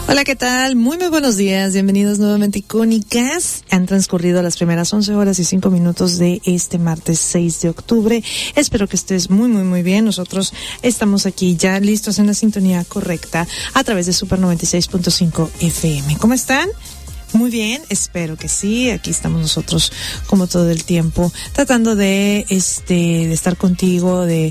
Hola, ¿qué tal? Muy buenos días. Bienvenidos nuevamente, icónicas. Han transcurrido las primeras 11 horas y 5 minutos de este martes 6 de octubre. Espero que estés muy bien. Nosotros estamos aquí ya listos en la sintonía correcta a través de Super 96.5 FM. ¿Cómo están? Muy bien, espero que sí. Aquí estamos nosotros como todo el tiempo tratando de estar contigo, de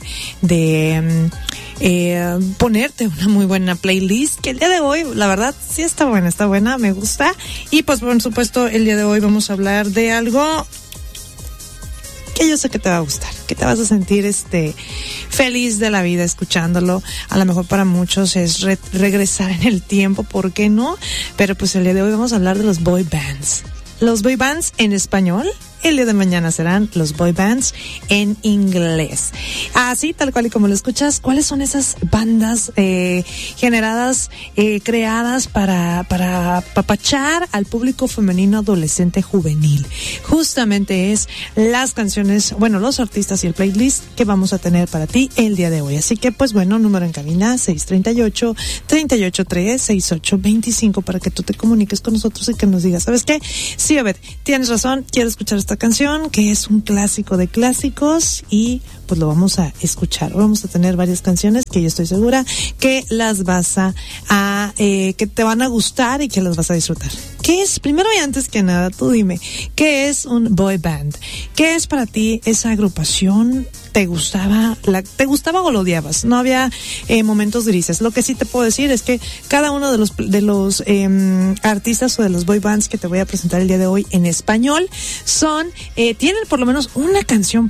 ponerte una muy buena playlist, que el día de hoy, la verdad, sí está buena, me gusta. Y pues por supuesto, el día de hoy vamos a hablar de algo que yo sé que te va a gustar, que te vas a sentir feliz de la vida escuchándolo. A lo mejor para muchos es regresar en el tiempo, ¿por qué no? Pero pues el día de hoy vamos a hablar de los boy bands. Los boy bands en español. El día de mañana serán los boy bands en inglés. Así, tal cual y como lo escuchas, ¿cuáles son esas bandas generadas, creadas para apapachar al público femenino, adolescente, juvenil? Justamente es las canciones, los artistas y el playlist que vamos a tener para ti el día de hoy. Así que, pues bueno, número en cabina 638-383-6825 para que tú te comuniques con nosotros y que nos digas, ¿sabes qué? Sí, a ver, tienes razón, quiero escuchar esta canción que es un clásico de clásicos y pues lo vamos a escuchar. Vamos a tener varias canciones que yo estoy segura que las vas que te van a gustar y que las vas a disfrutar. ¿Qué es? Primero y antes que nada, tú dime, ¿qué es un boy band? ¿Qué es para ti esa agrupación? ¿Te gustaba o lo odiabas? No había momentos grises. Lo que sí te puedo decir es que cada uno de los artistas o de los boy bands que te voy a presentar el día de hoy en español tienen por lo menos una canción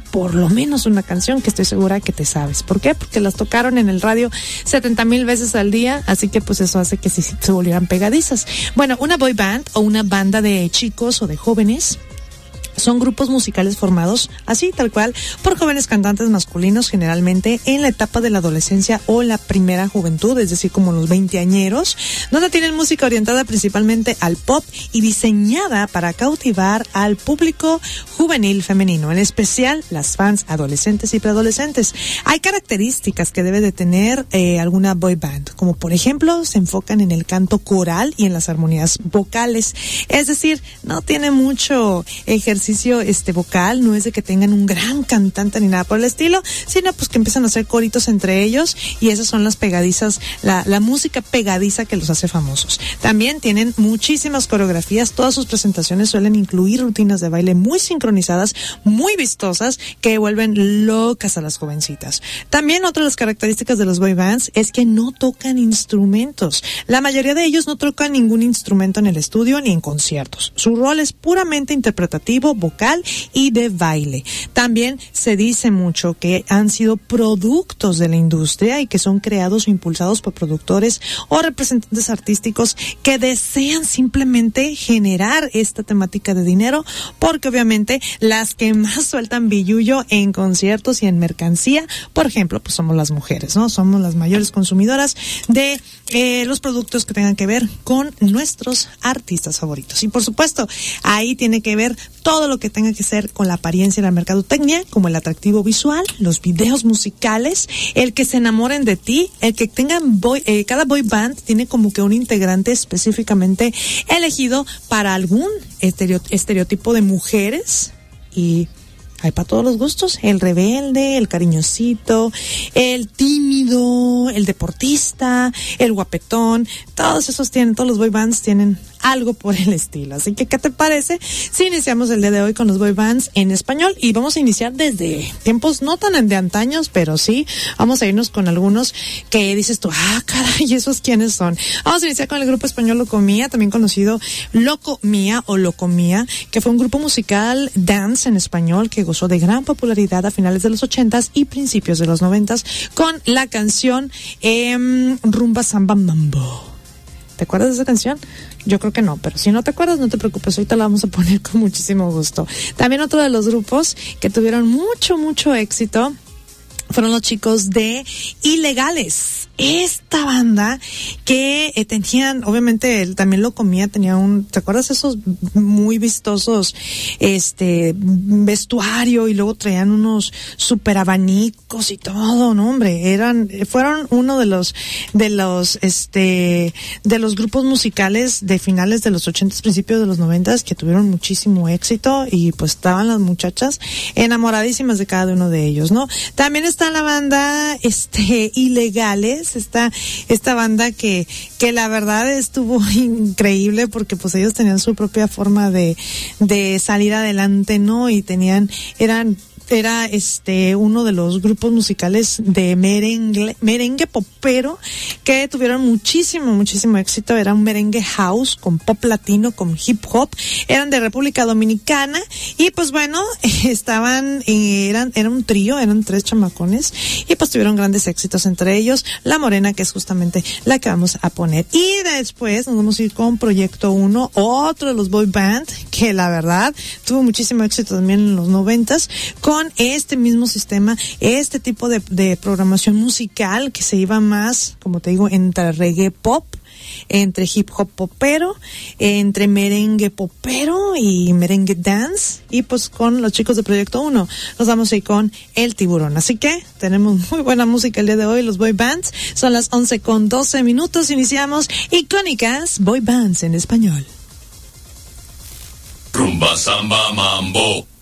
que estoy segura que te sabes. ¿Por qué? Porque las tocaron en el radio 70,000 veces al día, así que pues eso hace que se volvieran pegadizas. Bueno, una boy band o una banda de chicos o de jóvenes son grupos musicales formados, así tal cual, por jóvenes cantantes masculinos, generalmente en la etapa de la adolescencia o la primera juventud, es decir, como los veinteañeros, donde tienen música orientada principalmente al pop y diseñada para cautivar al público juvenil femenino, en especial las fans adolescentes y preadolescentes. Hay características que debe de tener alguna boy band, como por ejemplo, se enfocan en el canto coral y en las armonías vocales, es decir, no tiene mucho ejercicio vocal, no es de que tengan un gran cantante ni nada por el estilo, sino pues que empiezan a hacer coritos entre ellos y esas son las pegadizas, la música pegadiza que los hace famosos. También tienen muchísimas coreografías, todas sus presentaciones suelen incluir rutinas de baile muy sincronizadas, muy vistosas, que vuelven locas a las jovencitas. También otra de las características de los boy bands es que no tocan instrumentos. La mayoría de ellos no tocan ningún instrumento en el estudio ni en conciertos. Su rol es puramente interpretativo, vocal y de baile. También se dice mucho que han sido productos de la industria y que son creados o impulsados por productores o representantes artísticos que desean simplemente generar esta temática de dinero, porque obviamente las que más sueltan billullo en conciertos y en mercancía, por ejemplo, pues somos las mujeres, ¿no? Somos las mayores consumidoras de los productos que tengan que ver con nuestros artistas favoritos. Y por supuesto, ahí tiene que ver todo lo que tenga que ser con la apariencia y la mercadotecnia, como el atractivo visual, los videos musicales, el que se enamoren de ti, el que tengan cada boy band tiene como que un integrante específicamente elegido para algún estereotipo de mujeres y hay para todos los gustos, el rebelde, el cariñosito, el tímido, el deportista, el guapetón, todos los boy bands tienen algo por el estilo. Así que, ¿qué te parece si iniciamos el día de hoy con los boy bands en español? Y vamos a iniciar desde tiempos no tan de antaños, pero sí, vamos a irnos con algunos que dices tú, caray, ¿esos quiénes son? Vamos a iniciar con el grupo español Locomía, también conocido Locomía o Locomía, que fue un grupo musical dance en español que gozó de gran popularidad a finales de los 80s y principios de los 90s con la canción Rumba Samba Mambo. ¿Te acuerdas de esa canción? Yo creo que no, pero si no te acuerdas, no te preocupes, ahorita la vamos a poner con muchísimo gusto. También otro de los grupos que tuvieron mucho éxito fueron los chicos de Ilegales. Esta banda que tenían, obviamente él también lo comía, tenía ¿te acuerdas esos muy vistosos vestuario, y luego traían unos super abanicos y todo, no hombre, fueron uno de los grupos musicales de finales de los 80s, principios de los 90s, que tuvieron muchísimo éxito, y pues estaban las muchachas enamoradísimas de cada uno de ellos, ¿no? También está la banda Ilegales, esta banda que la verdad estuvo increíble, porque pues ellos tenían su propia forma de salir adelante, ¿no? Y era uno de los grupos musicales de merengue popero que tuvieron muchísimo éxito. Era un merengue house con pop latino, con hip hop. Eran de República Dominicana, y pues bueno, era un trío, eran 3 chamacones, y pues tuvieron grandes éxitos, entre ellos La Morena, que es justamente la que vamos a poner. Y después nos vamos a ir con Proyecto 1, otro de los boy band que la verdad tuvo muchísimo éxito también en los 90s, con este mismo sistema, este tipo de programación musical que se iba más, como te digo, entre reggae pop, entre hip hop popero, entre merengue popero y merengue dance, y pues con los chicos de Proyecto 1 nos vamos a ir con El Tiburón. Así que tenemos muy buena música el día de hoy, los boy bands. Son las 11:12, iniciamos Icónicas Boy Bands en español. Rumba, samba, mambo.